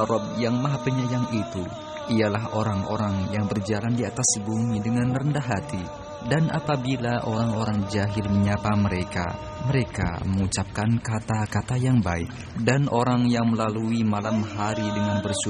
Rabb yang Maha Penyayang itu ialah orang-orang yang berjalan di atas bumi dengan rendah hati. Dan apabila orang-orang jahil menyapa mereka, mereka mengucapkan kata-kata yang baik. Dan orang yang melalui malam hari dengan bersyukur